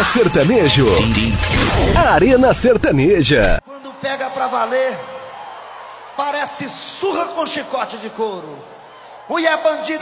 Sertanejo. Arena Sertaneja. Quando pega pra valer, parece surra com chicote de couro. Mulher bandida